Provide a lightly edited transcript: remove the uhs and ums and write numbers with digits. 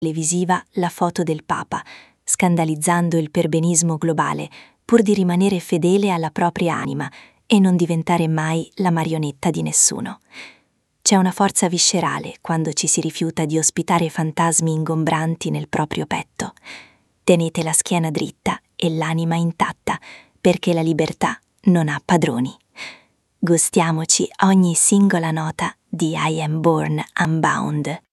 televisiva la foto del Papa, scandalizzando il perbenismo globale, pur di rimanere fedele alla propria anima e non diventare mai la marionetta di nessuno. C'è una forza viscerale quando ci si rifiuta di ospitare fantasmi ingombranti nel proprio petto. Tenete la schiena dritta e l'anima intatta, perché la libertà non ha padroni. Gustiamoci ogni singola nota di I Am Born Unbound.